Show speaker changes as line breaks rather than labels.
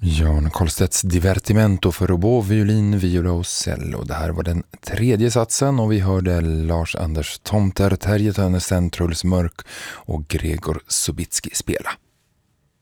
Jan Karlstedts Divertimento för oboe, violin, viola och cello. Det här var den tredje satsen och vi hörde Lars Anders Tomter, Terje Tönnesten, Truls Mörk och Gregor Subitski spela.